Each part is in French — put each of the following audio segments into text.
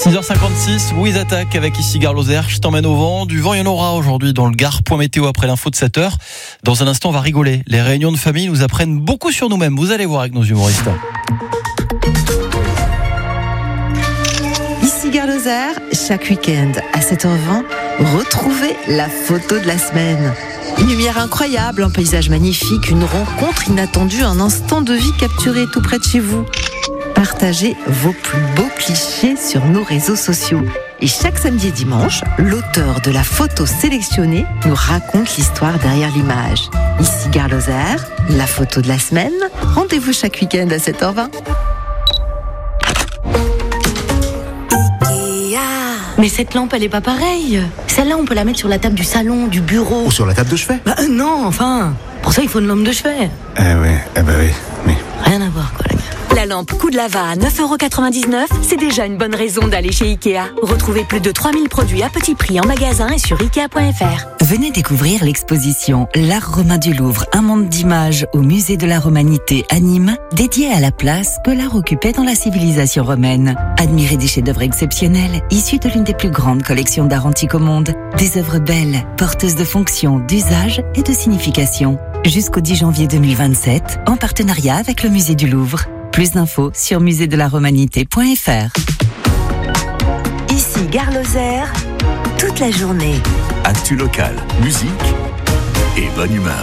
6h56, Louise Attaque avec ici Gare Lozère. Je t'emmène au vent. Du vent, il y en aura aujourd'hui dans le Gard. Point météo après l'info de 7h. Dans un instant, on va rigoler. Les réunions de famille nous apprennent beaucoup sur nous-mêmes. Vous allez voir avec nos humoristes. Ici Gare Lozère, chaque week-end à 7h20, retrouvez la photo de la semaine. Une lumière incroyable, un paysage magnifique, une rencontre inattendue, un instant de vie capturé tout près de chez vous. Partagez vos plus beaux clichés sur nos réseaux sociaux. Et chaque samedi et dimanche, l'auteur de la photo sélectionnée nous raconte l'histoire derrière l'image. Ici Gare Lozère, la photo de la semaine. Rendez-vous chaque week-end à 7h20. Mais cette lampe, elle est pas pareille. Celle-là, on peut la mettre sur la table du salon, du bureau. Ou sur la table de chevet. Non, enfin. Pour ça, il faut une lampe de chevet. Oui. Rien à voir, quoi, les gars. La lampe Coup de Lava à 9,99€, c'est déjà une bonne raison d'aller chez Ikea. Retrouvez plus de 3000 produits à petit prix en magasin et sur Ikea.fr. Venez découvrir l'exposition L'Art romain du Louvre, un monde d'images au musée de la Romanité à Nîmes, dédié à la place que l'art occupait dans la civilisation romaine. Admirez des chefs-d'œuvre exceptionnels, issus de l'une des plus grandes collections d'art antique au monde. Des œuvres belles, porteuses de fonctions, d'usage et de signification. Jusqu'au 10 janvier 2027, en partenariat avec le musée du Louvre. Plus d'infos sur muséedelaromanité.fr. Ici Gare Lozère, toute la journée. Actu local, musique et bonne humeur.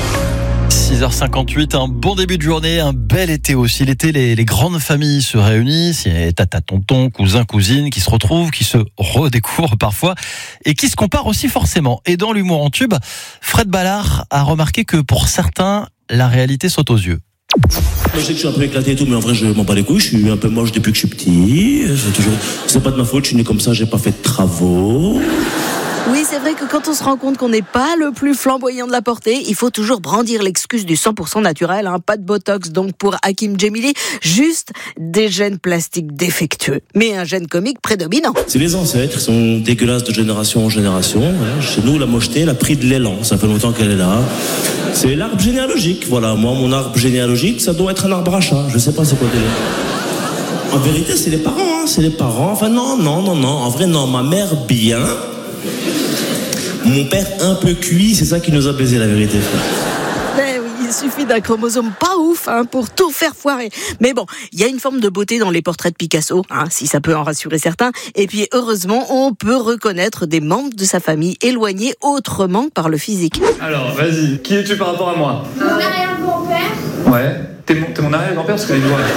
6h58, un bon début de journée, un bel été aussi. L'été, les grandes familles se réunissent, il y a tata, tonton, cousin, cousine qui se retrouvent, qui se redécouvrent parfois et qui se comparent aussi forcément. Et dans l'humour en tube, Fred Ballard a remarqué que pour certains, la réalité saute aux yeux. Je sais que je suis un peu éclaté et tout, mais en vrai, je m'en bats les couilles. Je suis un peu moche depuis que je suis petit. C'est pas de ma faute, je suis né comme ça, j'ai pas fait de travaux. Oui, c'est vrai que quand on se rend compte qu'on n'est pas le plus flamboyant de la portée, il faut toujours brandir l'excuse du 100% naturel, pas de botox donc pour Hakim Djemili, juste des gènes plastiques défectueux, mais un gène comique prédominant. C'est les ancêtres, ils sont dégueulasses de génération en génération. Chez nous, la mocheté, elle a pris de l'élan, ça fait longtemps qu'elle est là. C'est l'arbre généalogique, voilà. Moi, mon arbre généalogique, ça doit être un arbre à chat, je sais pas c'est quoi délire. En vérité, c'est les parents, c'est les parents. Enfin, non. En vrai, non, ma mère, bien. Mon père un peu cuit, c'est ça qui nous a baisé la vérité. Ben oui, il suffit d'un chromosome pas ouf pour tout faire foirer. Mais bon, il y a une forme de beauté dans les portraits de Picasso, si ça peut en rassurer certains. Et puis heureusement, on peut reconnaître des membres de sa famille éloignés autrement que par le physique. Alors, vas-y, qui es-tu par rapport à moi ? Mon arrière-grand-père. Ouais, t'es mon arrière-grand-père parce que les doigts.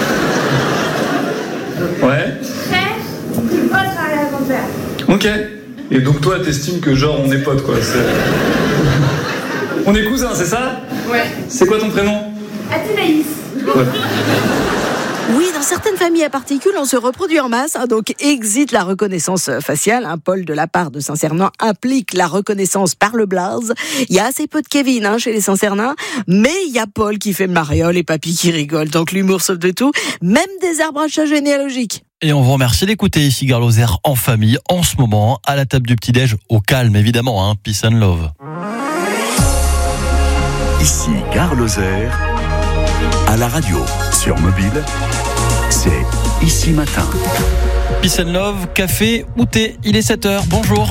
Ouais. Frère, votre arrière-grand-père. Ok. Et donc toi, t'estimes que genre on est potes quoi. On est cousins, c'est ça ? Ouais. C'est quoi ton prénom ? Athénaïs. Ouais. Oui, dans certaines familles à particules, on se reproduit en masse, donc exit la reconnaissance faciale. Paul de la part de Saint-Cernin implique la reconnaissance par le blaze. Il y a assez peu de Kevin chez les Saint-Cernin, mais il y a Paul qui fait mariole et Papy qui rigole, donc l'humour sauve de tout, même des arbres à chat généalogiques. Et on vous remercie d'écouter ici Gare Lozère en famille, en ce moment, à la table du petit-déj, au calme évidemment, peace and love. Ici Gare Lozère, à la radio, sur mobile, c'est Ici Matin. Peace and love, café ou thé, il est 7h, bonjour.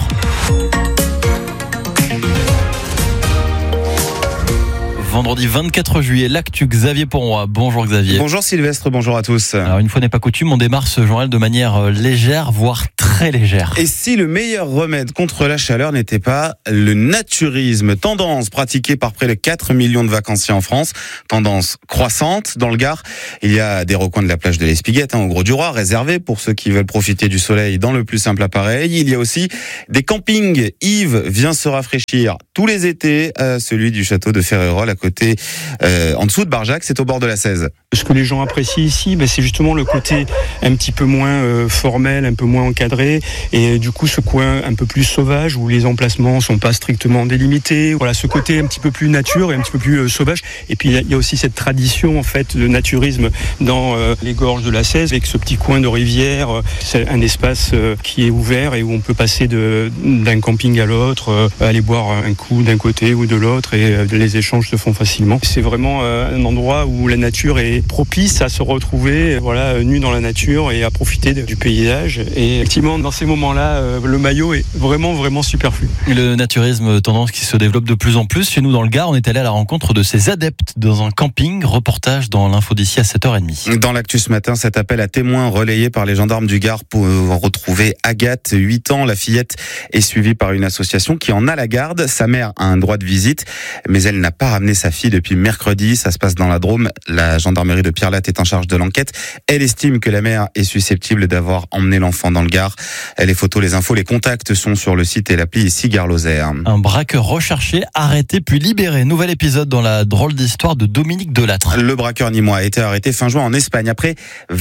Vendredi 24 juillet, l'actu Xavier Ponroy. Bonjour Xavier. Bonjour Sylvestre, bonjour à tous. Alors une fois n'est pas coutume, on démarre ce journal de manière légère, voire très légère. Et si le meilleur remède contre la chaleur n'était pas le naturisme, tendance pratiquée par près de 4 millions de vacanciers en France, tendance croissante dans le Gard. Il y a des recoins de la plage de l'Espiguette, au Gros du Roi, réservés pour ceux qui veulent profiter du soleil dans le plus simple appareil. Il y a aussi des campings. Yves vient se rafraîchir tous les étés à celui du château de Ferrérolles à côté, en dessous de Barjac, c'est au bord de la 16. Ce que les gens apprécient ici, c'est justement le côté un petit peu moins formel, un peu moins encadré. préféré. Et du coup, ce coin un peu plus sauvage où les emplacements sont pas strictement délimités. Voilà, ce côté un petit peu plus nature et un petit peu plus sauvage. Et puis il y a aussi cette tradition en fait de naturisme dans les gorges de la Cèze avec ce petit coin de rivière. C'est un espace qui est ouvert et où on peut passer d'un camping à l'autre, aller boire un coup d'un côté ou de l'autre et les échanges se font facilement. C'est vraiment un endroit où la nature est propice à se retrouver, voilà, nu dans la nature et à profiter du paysage. Et effectivement, dans ces moments-là, le maillot est vraiment superflu. Le naturisme, tendance qui se développe de plus en plus. Chez nous dans le Gard, on est allé à la rencontre de ces adeptes dans un camping. Reportage dans l'info d'ici à 7h30. Dans l'actu ce matin, cet appel à témoins relayé par les gendarmes du Gard pour retrouver Agathe, 8 ans. La fillette est suivie par une association qui en a la garde. Sa mère a un droit de visite, mais elle n'a pas ramené sa fille depuis mercredi. Ça se passe dans la Drôme. La gendarmerie de Pierrelatte est en charge de l'enquête. Elle estime que la mère est susceptible d'avoir emmené l'enfant dans le Gard. Les photos, les infos, les contacts sont sur le site et l'appli ici Gare-Lozère. Un braqueur recherché, arrêté puis libéré. Nouvel épisode dans la drôle d'histoire de Dominique Delattre. Le braqueur nîmois a été arrêté fin juin en Espagne après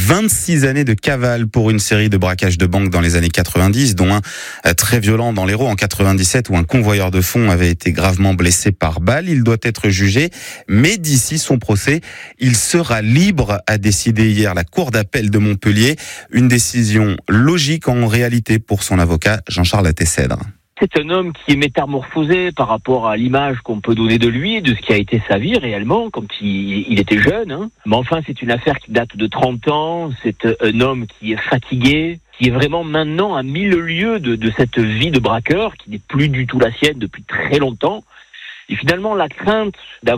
26 années de cavale pour une série de braquages de banques dans les années 90, dont un très violent dans l'Hérault en 97 où un convoyeur de fonds avait été gravement blessé par balle. Il doit être jugé, mais d'ici son procès, il sera libre, a décidé hier la Cour d'appel de Montpellier. Une décision logique en réalité pour son avocat Jean-Charles Attessèdre. C'est un homme qui est métamorphosé par rapport à l'image qu'on peut donner de lui, de ce qui a été sa vie réellement, quand il était jeune. Mais enfin, c'est une affaire qui date de 30 ans. C'est un homme qui est fatigué, qui est vraiment maintenant à 1000 lieues de cette vie de braqueur, qui n'est plus du tout la sienne depuis très longtemps. Et finalement, la crainte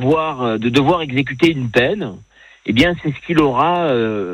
de devoir exécuter une peine, eh bien, c'est ce qu'il aura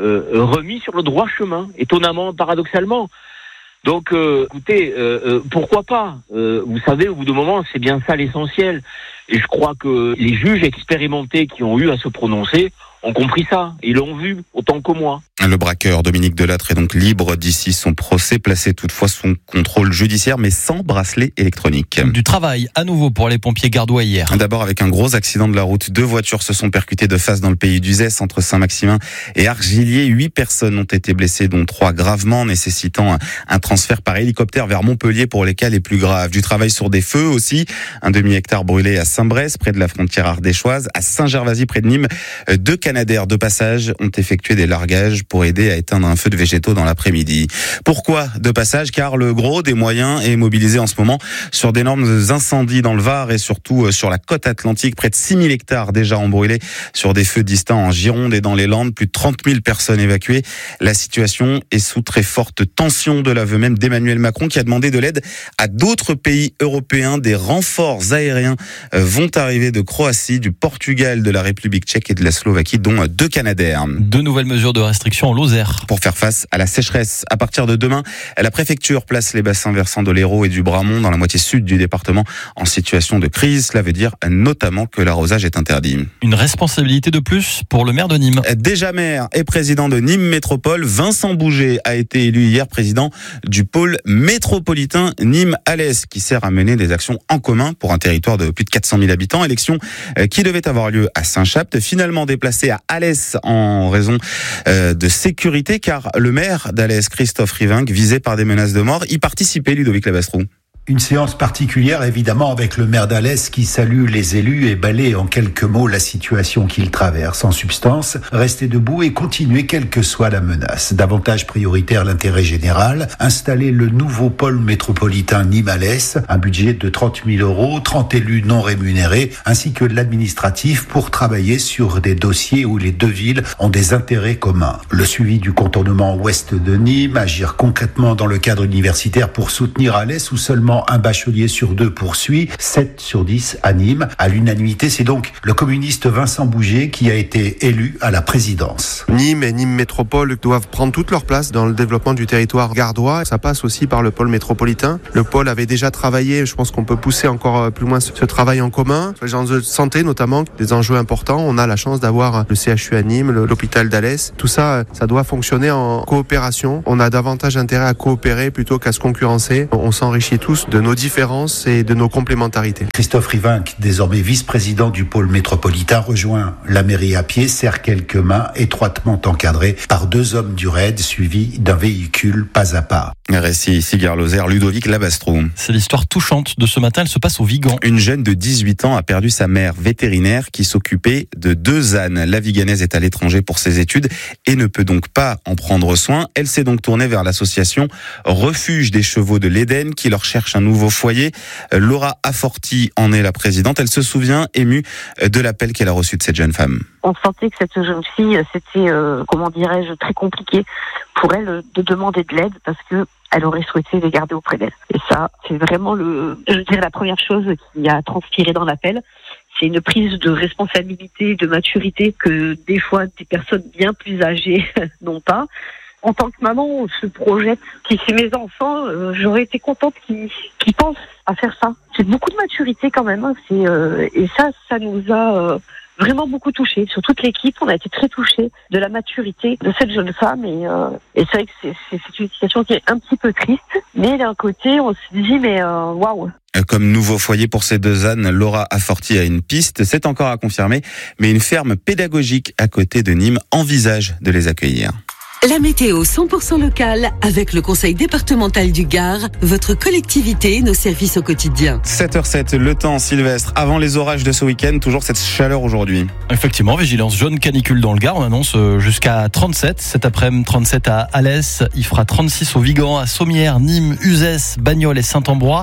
remis sur le droit chemin, étonnamment, paradoxalement. Donc, écoutez, pourquoi pas vous savez, au bout d'un moment, c'est bien ça l'essentiel. Et je crois que les juges expérimentés qui ont eu à se prononcer ont compris ça. Ils l'ont vu autant que moi. Le braqueur Dominique Delattre est donc libre d'ici son procès, placé toutefois sous contrôle judiciaire, mais sans bracelet électronique. Du travail à nouveau pour les pompiers gardois hier. D'abord avec un gros accident de la route. 2 voitures se sont percutées de face dans le pays d'Uzès, entre Saint-Maximin et Argilier. 8 personnes ont été blessées, dont 3 gravement, nécessitant un transfert par hélicoptère vers Montpellier pour les cas les plus graves. Du travail sur des feux aussi. Un demi-hectare brûlé à Saint-Bresse, près de la frontière ardéchoise. À Saint-Gervasy, près de Nîmes, 2 Canadair de passage ont effectué des largages pour aider à éteindre un feu de végétaux dans l'après-midi. Pourquoi de passage? Car le gros des moyens est mobilisé en ce moment sur d'énormes incendies dans le Var et surtout sur la côte atlantique. Près de 6000 hectares déjà embrûlés sur des feux distincts en Gironde et dans les Landes. Plus de 30 000 personnes évacuées. La situation est sous très forte tension, de l'aveu même d'Emmanuel Macron, qui a demandé de l'aide à d'autres pays européens. Des renforts aériens vont arriver de Croatie, du Portugal, de la République tchèque et de la Slovaquie, dont 2 Canadair. 2 nouvelles mesures de restriction en Lozère. Pour faire face à la sécheresse, à partir de demain, la préfecture place les bassins versants de l'Hérault et du Bramont dans la moitié sud du département en situation de crise. Cela veut dire notamment que l'arrosage est interdit. Une responsabilité de plus pour le maire de Nîmes. Déjà maire et président de Nîmes Métropole, Vincent Bouget a été élu hier président du pôle métropolitain Nîmes-Alès, qui sert à mener des actions en commun pour un territoire de plus de 400 000 habitants. Élection qui devait avoir lieu à Saint-Chapt, finalement déplacée à Alès en raison de sécurité, car le maire d'Alès, Christophe Rivingue, visé par des menaces de mort, y participait, Ludovic Labastro. Une séance particulière, évidemment, avec le maire d'Alès qui salue les élus et balaye en quelques mots la situation qu'ils traversent. En substance, rester debout et continuer quelle que soit la menace. Davantage prioritaire l'intérêt général, installer le nouveau pôle métropolitain Nîmes-Alès, un budget de 30 000 €, 30 élus non rémunérés, ainsi que de l'administratif pour travailler sur des dossiers où les 2 villes ont des intérêts communs. Le suivi du contournement ouest de Nîmes, agir concrètement dans le cadre universitaire pour soutenir Alès, où seulement un bachelier sur 2 poursuit, 7 sur 10 à Nîmes. À l'unanimité, c'est donc le communiste Vincent Bouget qui a été élu à la présidence. Nîmes et Nîmes Métropole doivent prendre toute leur place dans le développement du territoire gardois. Ça passe aussi par le pôle métropolitain. Le pôle avait déjà travaillé, je pense qu'on peut pousser encore plus loin ce travail en commun. Les enjeux de santé notamment, des enjeux importants. On a la chance d'avoir le CHU à Nîmes, l'hôpital d'Alès. Tout ça, ça doit fonctionner en coopération. On a davantage intérêt à coopérer plutôt qu'à se concurrencer. On s'enrichit tous de nos différences et de nos complémentarités. Christophe Rivinc, désormais vice-président du pôle métropolitain, rejoint la mairie à pied, serre quelques mains, étroitement encadrés par 2 hommes du RAID, suivis d'un véhicule pas à pas. Un récit ici, Gare Lozère, Ludovic Labastrou. C'est l'histoire touchante de ce matin, elle se passe au Vigan. Une jeune de 18 ans a perdu sa mère vétérinaire qui s'occupait de 2 ânes. La Viganaise est à l'étranger pour ses études et ne peut donc pas en prendre soin. Elle s'est donc tournée vers l'association Refuge des chevaux de l'Éden qui leur cherche un nouveau foyer. Laura Afforti en est la présidente. Elle se souvient, émue, de l'appel qu'elle a reçu de cette jeune femme. On sentait que cette jeune fille, c'était, très compliqué pour elle de demander de l'aide parce que elle aurait souhaité les garder auprès d'elle. Et ça, c'est vraiment la première chose qui a transpiré dans l'appel. C'est une prise de responsabilité, de maturité que des fois des personnes bien plus âgées n'ont pas. En tant que maman, on se projette. Si c'est mes enfants, j'aurais été contente qu'ils pensent à faire ça. C'est beaucoup de maturité quand même. Hein. Et ça nous a vraiment beaucoup touchés. Sur toute l'équipe, on a été très touchés de la maturité de cette jeune femme. Et c'est vrai que c'est une situation qui est un petit peu triste. Mais d'un côté, on se dit, mais waouh. Comme nouveau foyer pour ces 2 ânes, Laura Afforti a une piste, c'est encore à confirmer, mais une ferme pédagogique à côté de Nîmes envisage de les accueillir. La météo 100% locale avec le Conseil départemental du Gard, votre collectivité et nos services au quotidien. 7h07, le temps, Sylvestre, avant les orages de ce week-end, toujours cette chaleur aujourd'hui. Effectivement, vigilance jaune canicule dans le Gard, on annonce jusqu'à 37, cet après-midi 37 à Alès, il fera 36 au Vigan, à Sommières, Nîmes, Uzès, Bagnols et Saint-Ambrois,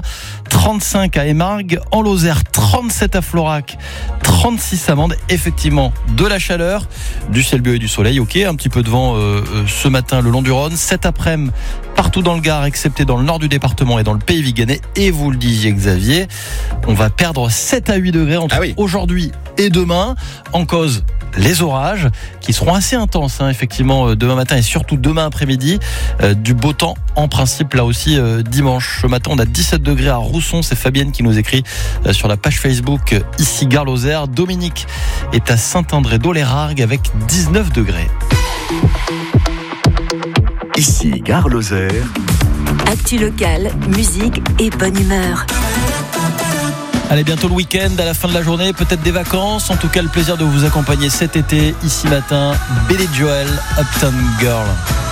35 à Émargues, en Lozère, 37 à Florac, 36 à Mende, effectivement de la chaleur, du ciel bleu et du soleil, ok, un petit peu de vent ce matin le long du Rhône, cet après-midi partout dans le Gard, excepté dans le nord du département et dans le Pays Viganais. Et vous le disiez Xavier, on va perdre 7 à 8 degrés entre aujourd'hui et demain, en cause les orages qui seront assez intenses effectivement demain matin et surtout demain après-midi, du beau temps en principe là aussi dimanche. Ce matin on a 17 degrés à Rousson, c'est Fabienne qui nous écrit sur la page Facebook ici Gare Lozère. Dominique est à Saint-André-d'Olérague avec 19 degrés. Ici Gare Lozère. Actu locale, musique et bonne humeur. Allez, bientôt le week-end, à la fin de la journée, peut-être des vacances. En tout cas, le plaisir de vous accompagner cet été, ici matin. Billy Joel, Uptown Girl.